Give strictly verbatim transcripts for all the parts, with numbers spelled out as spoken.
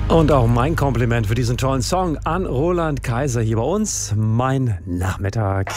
Und auch mein Kompliment für diesen tollen Song an Roland Kaiser hier bei uns. Mein Nachmittag.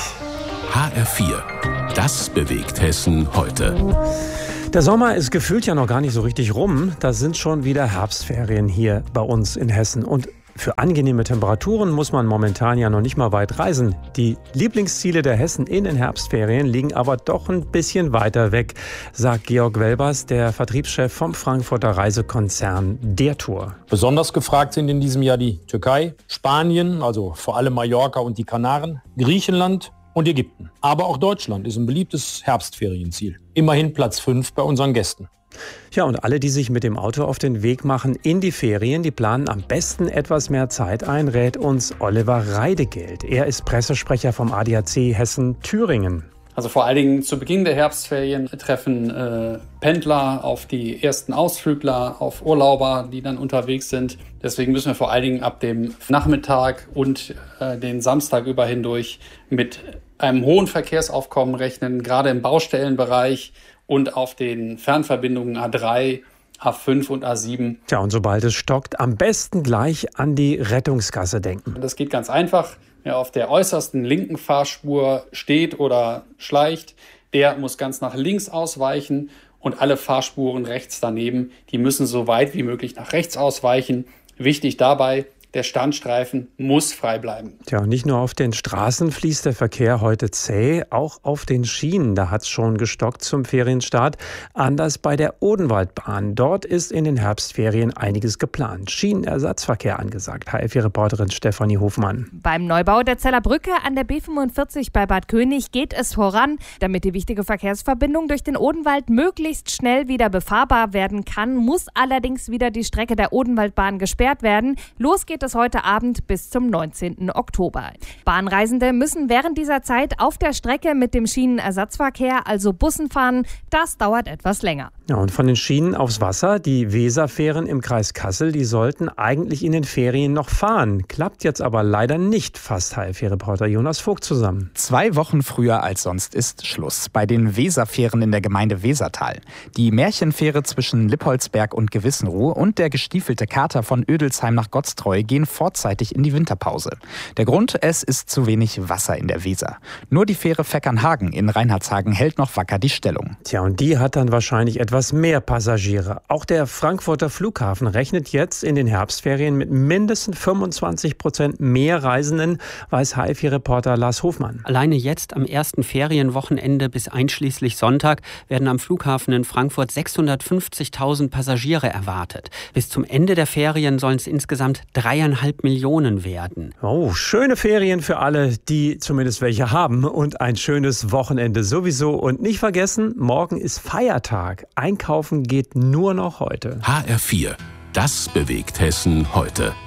H R vier. Das bewegt Hessen heute. Der Sommer ist gefühlt ja noch gar nicht so richtig rum. Da sind schon wieder Herbstferien hier bei uns in Hessen. Und für angenehme Temperaturen muss man momentan ja noch nicht mal weit reisen. Die Lieblingsziele der Hessen in den Herbstferien liegen aber doch ein bisschen weiter weg, sagt Georg Welbers, der Vertriebschef vom Frankfurter Reisekonzern Der Tour. Besonders gefragt sind in diesem Jahr die Türkei, Spanien, also vor allem Mallorca und die Kanaren, Griechenland und Ägypten. Aber auch Deutschland ist ein beliebtes Herbstferienziel. Immerhin Platz fünf bei unseren Gästen. Ja, und alle, die sich mit dem Auto auf den Weg machen in die Ferien, die planen am besten etwas mehr Zeit ein, rät uns Oliver Reidegeld. Er ist Pressesprecher vom A D A C Hessen-Thüringen. Also vor allen Dingen zu Beginn der Herbstferien treffen äh, Pendler auf die ersten Ausflügler, auf Urlauber, die dann unterwegs sind. Deswegen müssen wir vor allen Dingen ab dem Nachmittag und äh, den Samstag über hindurch mit einem hohen Verkehrsaufkommen rechnen, gerade im Baustellenbereich und auf den Fernverbindungen A drei, A fünf und A sieben. Tja, und sobald es stockt, am besten gleich an die Rettungsgasse denken. Das geht ganz einfach. Wer auf der äußersten linken Fahrspur steht oder schleicht, der muss ganz nach links ausweichen und alle Fahrspuren rechts daneben, die müssen so weit wie möglich nach rechts ausweichen. Wichtig dabei, der Standstreifen muss frei bleiben. Tja, und nicht nur auf den Straßen fließt der Verkehr heute zäh, auch auf den Schienen. Da hat es schon gestockt zum Ferienstart. Anders bei der Odenwaldbahn. Dort ist in den Herbstferien einiges geplant. Schienenersatzverkehr angesagt. H R vier-Reporterin Stefanie Hofmann. Beim Neubau der Zeller Brücke an der B fünfundvierzig bei Bad König geht es voran. Damit die wichtige Verkehrsverbindung durch den Odenwald möglichst schnell wieder befahrbar werden kann, muss allerdings wieder die Strecke der Odenwaldbahn gesperrt werden. Los geht es heute Abend bis zum neunzehnten Oktober. Bahnreisende müssen während dieser Zeit auf der Strecke mit dem Schienenersatzverkehr, also Bussen, fahren. Das dauert etwas länger. Ja, und von den Schienen aufs Wasser, die Weserfähren im Kreis Kassel, die sollten eigentlich in den Ferien noch fahren. Klappt jetzt aber leider nicht, fasst H R vier-Reporter Jonas Vogt zusammen. Zwei Wochen früher als sonst ist Schluss bei den Weserfähren in der Gemeinde Wesertal. Die Märchenfähre zwischen Lippolsberg und Gewissenruh und der gestiefelte Kater von Ödelsheim nach Gottstreu gehen vorzeitig in die Winterpause. Der Grund, es ist zu wenig Wasser in der Weser. Nur die Fähre Veckernhagen in Reinhardshagen hält noch wacker die Stellung. Tja, und die hat dann wahrscheinlich etwas mehr Passagiere. Auch der Frankfurter Flughafen rechnet jetzt in den Herbstferien mit mindestens fünfundzwanzig Prozent mehr Reisenden, weiß H R vier-Reporter Lars Hofmann. Alleine jetzt am ersten Ferienwochenende bis einschließlich Sonntag werden am Flughafen in Frankfurt sechshundertfünfzigtausend Passagiere erwartet. Bis zum Ende der Ferien sollen es insgesamt dreieinhalb Millionen werden. Oh, schöne Ferien für alle, die zumindest welche haben, und ein schönes Wochenende sowieso. Und nicht vergessen, morgen ist Feiertag. Einkaufen geht nur noch heute. H R vier. Das bewegt Hessen heute.